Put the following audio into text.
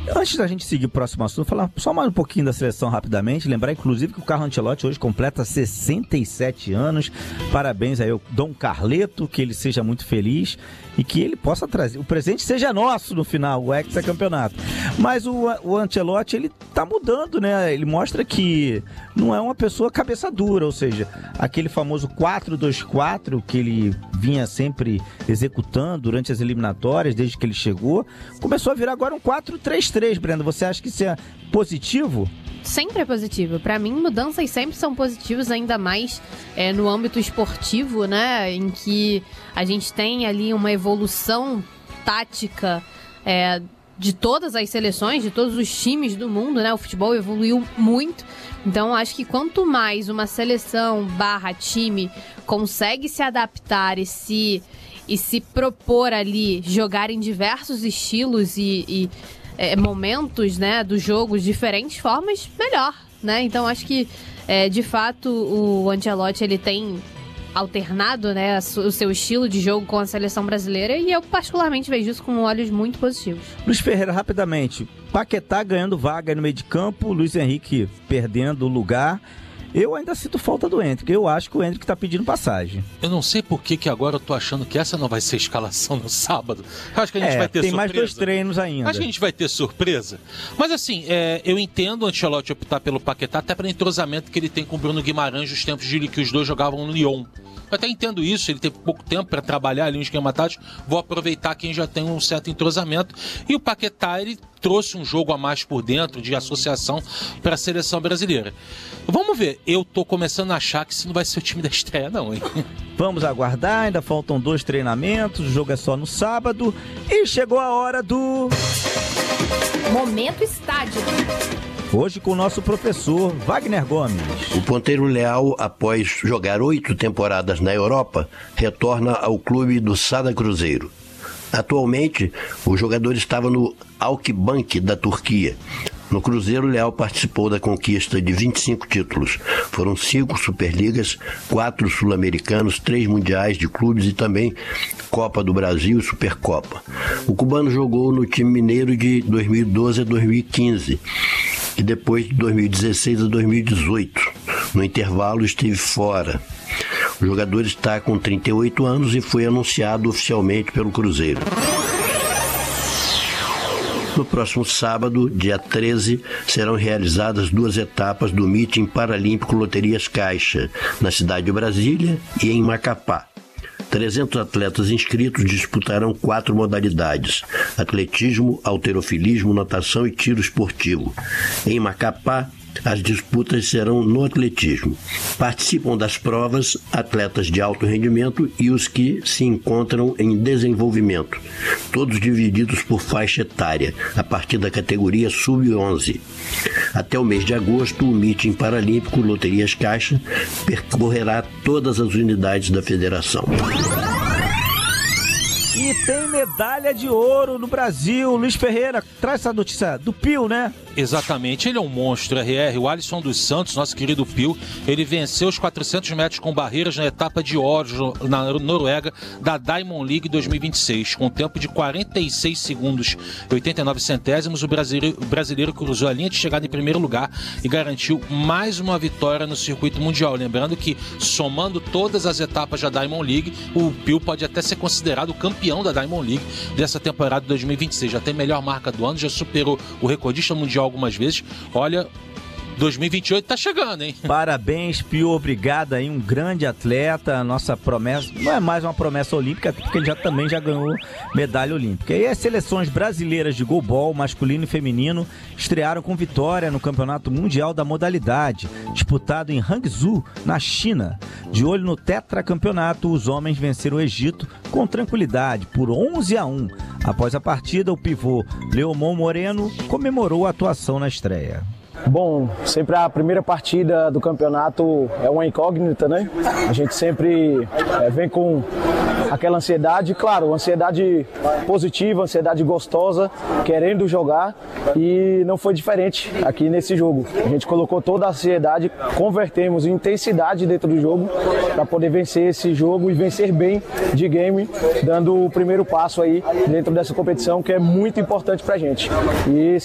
Antes da gente seguir o próximo assunto, falar só mais um pouquinho da seleção rapidamente, lembrar inclusive que o Carlo Ancelotti hoje completa 67 anos, parabéns aí ao Dom Carleto, que ele seja muito feliz e que ele possa trazer, o presente seja nosso no final, o hexacampeonato. Mas o Ancelotti, ele tá mudando, né? Ele mostra que não é uma pessoa cabeça dura, ou seja, aquele famoso 4-2-4 que ele vinha sempre executando durante as eliminatórias, desde que ele chegou, começou a virar agora um 4-3-3, Brenda. Você acha que isso é positivo? Sempre é positivo. Para mim, mudanças sempre são positivas, ainda mais no âmbito esportivo, né? Em que a gente tem ali uma evolução tática de todas as seleções, de todos os times do mundo, né? O futebol evoluiu muito. Então, acho que quanto mais uma seleção / time consegue se adaptar e se propor ali, jogar em diversos estilos e momentos, né, do jogo, diferentes formas, melhor, né? Então, acho que, de fato, o Ancelotti, ele tem alternado, né, o seu estilo de jogo com a seleção brasileira e eu particularmente vejo isso com olhos muito positivos. Luiz Ferreira, rapidamente, Paquetá ganhando vaga no meio de campo, Luiz Henrique perdendo o lugar. Eu ainda sinto falta do Endrick. Eu acho que o Endrick tá pedindo passagem. Eu não sei por que agora eu tô achando que essa não vai ser a escalação no sábado. Eu acho que a gente vai ter tem surpresa. Mais 2 treinos ainda. Acho que a gente vai ter surpresa. Mas assim, eu entendo o Ancelotti optar pelo Paquetá, até pelo entrosamento que ele tem com o Bruno Guimarães dos tempos de que os dois jogavam no Lyon. Eu até entendo isso, ele tem pouco tempo para trabalhar ali um esquema tático, vou aproveitar quem já tem um certo entrosamento. E o Paquetá, ele trouxe um jogo a mais por dentro, de associação para a seleção brasileira. Vamos ver, eu tô começando a achar que isso não vai ser o time da estreia não, hein? Vamos aguardar, ainda faltam 2 treinamentos, o jogo é só no sábado e chegou a hora do... Momento Estádio. Hoje com o nosso professor Wagner Gomes. O ponteiro Leal, após jogar 8 temporadas na Europa, retorna ao clube do Sada Cruzeiro. Atualmente, o jogador estava no Akbank da Turquia. No Cruzeiro, Leal participou da conquista de 25 títulos. Foram 5 Superligas, 4 Sul-Americanos, 3 Mundiais de Clubes e também Copa do Brasil e Supercopa. O cubano jogou no time mineiro de 2012 a 2015 e depois de 2016 a 2018. No intervalo, esteve fora. O jogador está com 38 anos e foi anunciado oficialmente pelo Cruzeiro. No próximo sábado, dia 13, serão realizadas 2 etapas do Meeting Paralímpico Loterias Caixa, na cidade de Brasília e em Macapá. 300 atletas inscritos disputarão 4 modalidades: atletismo, halterofilismo, natação e tiro esportivo. Em Macapá, as disputas serão no atletismo. Participam das provas atletas de alto rendimento e os que se encontram em desenvolvimento, todos divididos por faixa etária, a partir da categoria sub-11. Até o mês de agosto, o Meeting Paralímpico Loterias Caixa percorrerá todas as unidades da federação. E tem medalha de ouro no Brasil. Luiz Ferreira, traz essa notícia do Pio, né? Exatamente, ele é um monstro, RR. O Alisson dos Santos, nosso querido Pio, ele venceu os 400 metros com barreiras na etapa de ouro na Noruega da Diamond League 2026. Com um tempo de 46 segundos e 89 centésimos, o brasileiro cruzou a linha de chegada em primeiro lugar e garantiu mais uma vitória no circuito mundial. Lembrando que, somando todas as etapas da Diamond League, o Pio pode até ser considerado o campeão da Diamond League dessa temporada de 2026. Já tem melhor marca do ano, já superou o recordista mundial algumas vezes. Olha, 2028 tá chegando, hein? Parabéns, Pio, obrigado aí, um grande atleta, nossa promessa, não é mais uma promessa olímpica, porque ele também já ganhou medalha olímpica. E as seleções brasileiras de goalball, masculino e feminino, estrearam com vitória no Campeonato Mundial da modalidade, disputado em Hangzhou, na China. De olho no tetracampeonato, os homens venceram o Egito com tranquilidade, por 11-1. Após a partida, o pivô Leomon Moreno comemorou a atuação na estreia. Bom, sempre a primeira partida do campeonato é uma incógnita, né? A gente sempre vem com aquela ansiedade, claro, ansiedade positiva, ansiedade gostosa, querendo jogar, e não foi diferente aqui nesse jogo. A gente colocou toda a ansiedade, convertemos em intensidade dentro do jogo para poder vencer esse jogo e vencer bem de game, dando o primeiro passo aí dentro dessa competição que é muito importante pra gente. E